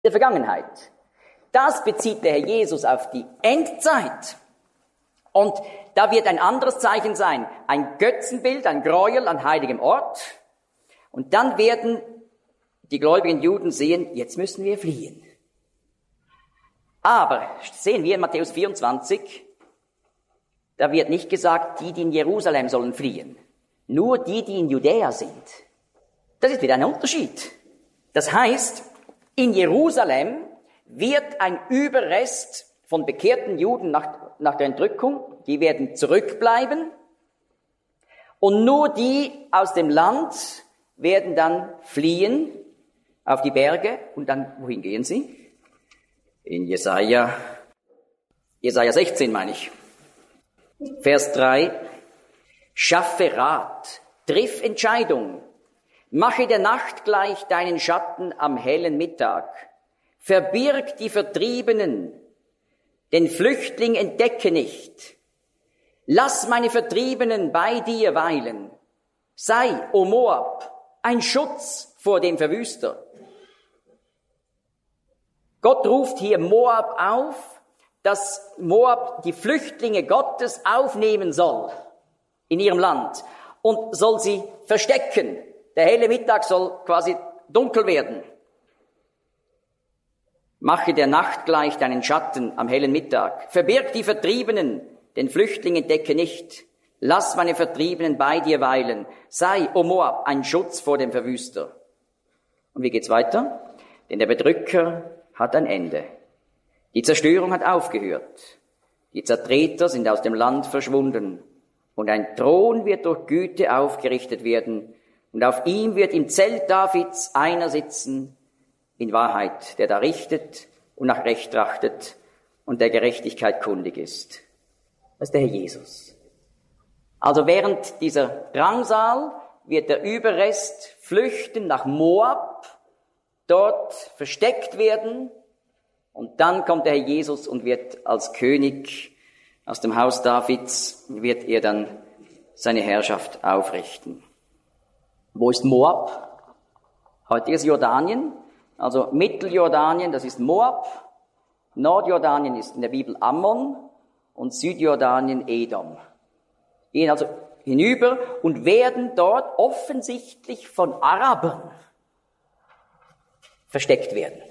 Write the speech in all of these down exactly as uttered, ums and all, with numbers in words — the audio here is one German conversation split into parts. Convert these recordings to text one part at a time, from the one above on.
der Vergangenheit. Das bezieht der Herr Jesus auf die Endzeit. Und da wird ein anderes Zeichen sein, ein Götzenbild, ein Gräuel an heiligem Ort. Und dann werden die gläubigen Juden sehen, jetzt müssen wir fliehen. Aber sehen wir in Matthäus vierundzwanzig, da wird nicht gesagt, die, die in Jerusalem sollen fliehen. Nur die, die in Judäa sind. Das ist wieder ein Unterschied. Das heißt, in Jerusalem wird ein Überrest von bekehrten Juden nach, nach der Entrückung, die werden zurückbleiben. Und nur die aus dem Land werden dann fliehen auf die Berge. Und dann, wohin gehen sie? In Jesaja, Jesaja sechzehn meine ich. Vers drei. Schaffe Rat, triff Entscheidung, mache der Nacht gleich deinen Schatten am hellen Mittag, verbirg die Vertriebenen, den Flüchtling entdecke nicht, lass meine Vertriebenen bei dir weilen, sei, o Moab, ein Schutz vor dem Verwüster. Gott ruft hier Moab auf, dass Moab die Flüchtlinge Gottes aufnehmen soll in ihrem Land und soll sie verstecken. Der helle Mittag soll quasi dunkel werden. Mache der Nacht gleich deinen Schatten am hellen Mittag. Verbirg die Vertriebenen, den Flüchtling entdecke nicht. Lass meine Vertriebenen bei dir weilen. Sei, o Moab, ein Schutz vor dem Verwüster. Und wie geht's weiter? Denn der Bedrücker hat ein Ende. Die Zerstörung hat aufgehört. Die Zertreter sind aus dem Land verschwunden. Und ein Thron wird durch Güte aufgerichtet werden. Und auf ihm wird im Zelt Davids einer sitzen, in Wahrheit, der da richtet und nach Recht trachtet und der Gerechtigkeit kundig ist. Das ist der Herr Jesus. Also während dieser Drangsal wird der Überrest flüchten nach Moab, dort versteckt werden. Und dann kommt der Herr Jesus und wird als König aus dem Haus Davids, wird er dann seine Herrschaft aufrichten. Wo ist Moab? Heutiges Jordanien, also Mitteljordanien, das ist Moab. Nordjordanien ist in der Bibel Ammon und Südjordanien Edom. Gehen also hinüber und werden dort offensichtlich von Arabern versteckt werden.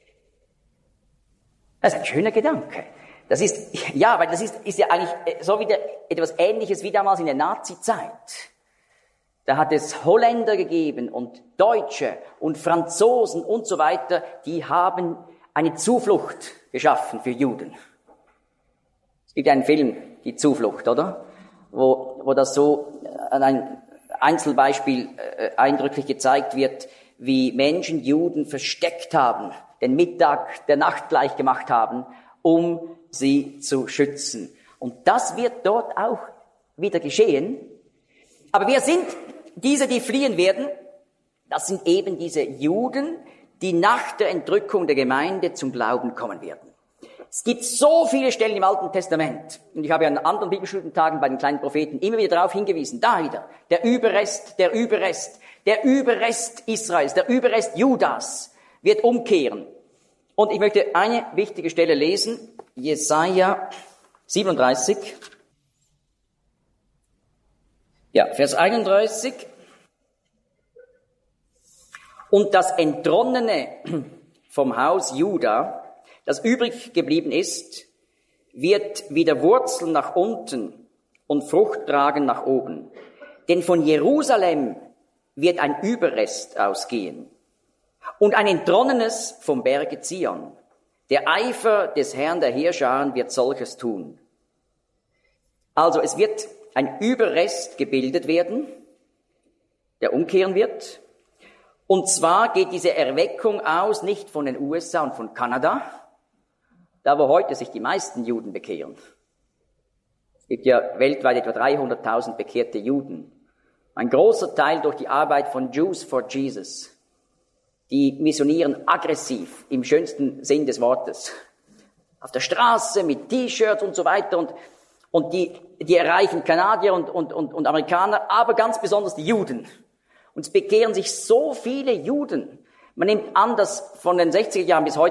Das ist ein schöner Gedanke. Das ist, ja, weil das ist, ist ja eigentlich so wieder etwas Ähnliches wie damals in der Nazi-Zeit. Da hat es Holländer gegeben und Deutsche und Franzosen und so weiter, die haben eine Zuflucht geschaffen für Juden. Es gibt einen Film, Die Zuflucht, oder? Wo, wo das so an ein Einzelbeispiel äh, eindrücklich gezeigt wird, wie Menschen Juden versteckt haben, den Mittag der Nacht gleich gemacht haben, um sie zu schützen. Und das wird dort auch wieder geschehen. Aber wer sind diese, die fliehen werden? Das sind eben diese Juden, die nach der Entrückung der Gemeinde zum Glauben kommen werden. Es gibt so viele Stellen im Alten Testament, und ich habe ja an anderen Bibelstudentagen bei den kleinen Propheten immer wieder darauf hingewiesen, da wieder, der Überrest, der Überrest, der Überrest Israels, der Überrest Judas wird umkehren. Und ich möchte eine wichtige Stelle lesen, Jesaja siebenunddreißig, ja, Vers einunddreißig. Und das Entronnene vom Haus Juda, das übrig geblieben ist, wird wieder Wurzeln nach unten und Frucht tragen nach oben. Denn von Jerusalem wird ein Überrest ausgehen und ein Entronnenes vom Berge Zion. Der Eifer des Herrn der Heerscharen wird solches tun. Also es wird ein Überrest gebildet werden, der umkehren wird. Und zwar geht diese Erweckung aus nicht von den U S A und von Kanada, da wo heute sich die meisten Juden bekehren. Es gibt ja weltweit etwa dreihunderttausend bekehrte Juden. Ein großer Teil durch die Arbeit von Jews for Jesus. Die missionieren aggressiv im schönsten Sinn des Wortes. Auf der Straße mit T-Shirts und so weiter. Und, und die, die erreichen Kanadier und, und, und, und Amerikaner, aber ganz besonders die Juden. Und es bekehren sich so viele Juden, Man nimmt an, dass von den sechziger Jahren bis heute